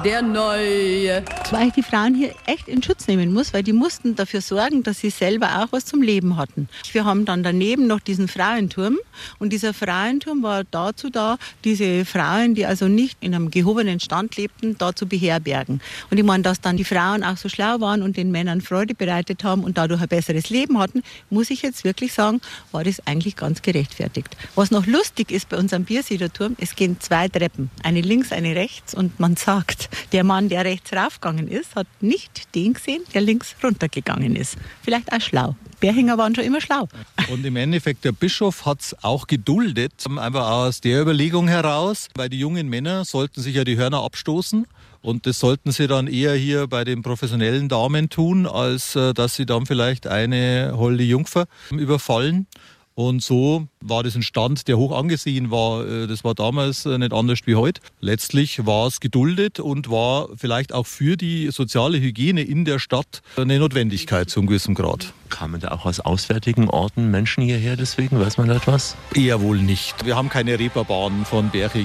der Neue. Weil ich die Frauen hier echt in Schutz nehmen muss, weil die mussten dafür sorgen, dass sie selber auch was zum Leben hatten. Wir haben dann daneben noch diesen Frauenturm und dieser Frauenturm war dazu da, diese Frauen, die also nicht in einem gehobenen Stand lebten, da zu beherbergen. Und ich meine, dass dann die Frauen auch so schlau waren und den Männern Freude bereitet haben und dadurch ein besseres Leben hatten, muss ich jetzt wirklich sagen, war das eigentlich ganz gerechtfertigt. Was noch lustig ist bei unserem Biersiederturm, es gehen 2 Treppen, eine links, eine rechts und man sagt, der Mann, der rechts raufgegangen ist, hat nicht den gesehen, der links runtergegangen ist. Vielleicht auch schlau. Bärhinger waren schon immer schlau. Und im Endeffekt, der Bischof hat es auch geduldet, einfach aus der Überlegung heraus, weil die jungen Männer sollten sich ja die Hörner abstoßen. Und das sollten sie dann eher hier bei den professionellen Damen tun, als dass sie dann vielleicht eine holde Jungfer überfallen. Und so war das ein Stand, der hoch angesehen war. Das war damals nicht anders wie heute. Letztlich war es geduldet und war vielleicht auch für die soziale Hygiene in der Stadt eine Notwendigkeit zu einem gewissen Grad. Kamen da auch aus auswärtigen Orten Menschen hierher deswegen? Weiß man da etwas? Eher wohl nicht. Wir haben keine Reeperbahn von Berching.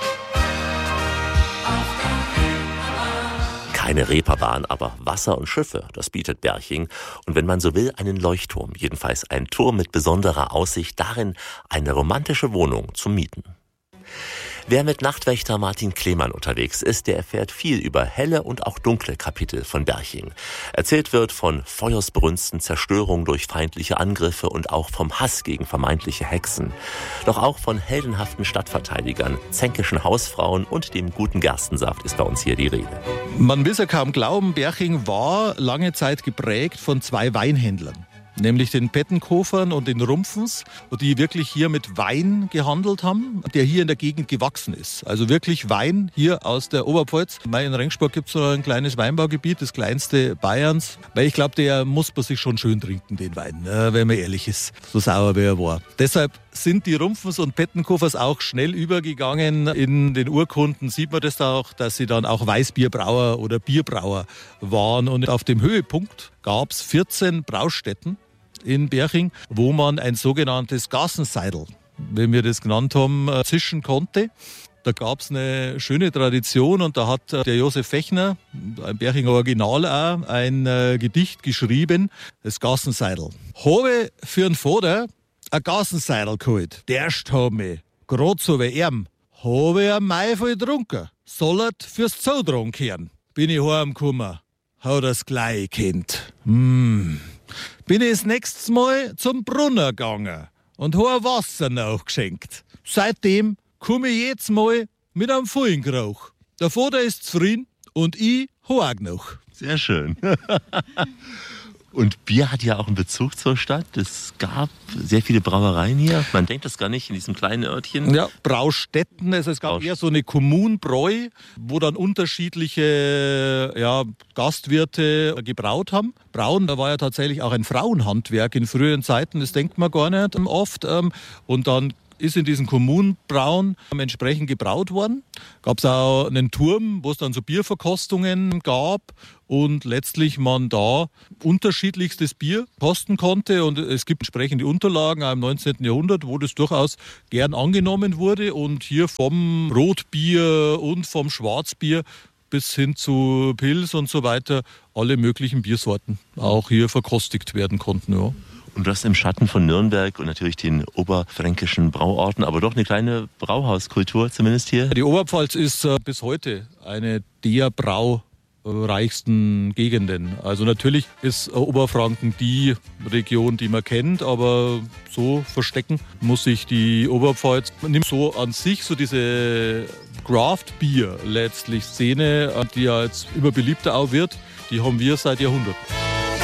Keine Reeperbahn, aber Wasser und Schiffe, das bietet Berching. Und wenn man so will, einen Leuchtturm, jedenfalls ein Turm mit besonderer Aussicht, darin eine romantische Wohnung zum Mieten. Wer mit Nachtwächter Martin Klemann unterwegs ist, der erfährt viel über helle und auch dunkle Kapitel von Berching. Erzählt wird von Feuersbrünsten, Zerstörung durch feindliche Angriffe und auch vom Hass gegen vermeintliche Hexen. Doch auch von heldenhaften Stadtverteidigern, zänkischen Hausfrauen und dem guten Gerstensaft ist bei uns hier die Rede. Man will es ja kaum glauben, Berching war lange Zeit geprägt von 2 Weinhändlern. Nämlich den Pettenkofern und den Rumpfens, die wirklich hier mit Wein gehandelt haben, der hier in der Gegend gewachsen ist. Also wirklich Wein hier aus der Oberpfalz. In Rengsburg gibt es noch ein kleines Weinbaugebiet, das kleinste Bayerns. Weil ich glaube, der muss man sich schon schön trinken, den Wein, wenn man ehrlich ist, so sauer wie er war. Deshalb sind die Rumpfens und Pettenkofers auch schnell übergegangen. In den Urkunden sieht man das auch, dass sie dann auch Weißbierbrauer oder Bierbrauer waren. Und auf dem Höhepunkt gab es 14 Braustätten in Berching, wo man ein sogenanntes Gassenseidel, wie wir das genannt haben, zischen konnte. Da gab es eine schöne Tradition und da hat der Josef Fechner, ein Berchinger Original auch, ein Gedicht geschrieben, das Gassenseidel. Habe für einen Vater ein Gassenseidel geholt. Der erste hat mich, grad so wie ihm, habe ich am Mai voll getrunken. Sollt fürs Zudrung kehren. Bin ich heimgekommen, hat das gleich kennt. Bin ich das nächste Mal zum Brunner gegangen und habe Wasser nachgeschenkt. Seitdem komme ich jedes Mal mit einem vollen Krauch. Der Vater ist zufrieden und ich habe auch noch. Sehr schön. Und Bier hat ja auch einen Bezug zur Stadt. Es gab sehr viele Brauereien hier. Man denkt das gar nicht in diesem kleinen Örtchen. Ja, Braustätten. Also es gab eher so eine Kommunbräu, wo dann unterschiedliche Gastwirte gebraut haben. Brauen, da war ja tatsächlich auch ein Frauenhandwerk in früheren Zeiten. Das denkt man gar nicht oft. Und dann ist in diesen Kommunbrauen entsprechend gebraut worden. Gab es auch einen Turm, wo es dann so Bierverkostungen gab und letztlich man da unterschiedlichstes Bier kosten konnte. Und es gibt entsprechende Unterlagen auch im 19. Jahrhundert, wo das durchaus gern angenommen wurde. Und hier vom Rotbier und vom Schwarzbier bis hin zu Pils und so weiter alle möglichen Biersorten auch hier verkostigt werden konnten. Ja. Und das im Schatten von Nürnberg und natürlich den oberfränkischen Brauorten, aber doch eine kleine Brauhauskultur, zumindest hier. Die Oberpfalz ist bis heute eine der braureichsten Gegenden. Also natürlich ist Oberfranken die Region, die man kennt, aber so verstecken muss sich die Oberpfalz. Man nimmt so an sich so diese Craft-Bier letztlich Szene, die ja jetzt immer beliebter auch wird, die haben wir seit Jahrhunderten.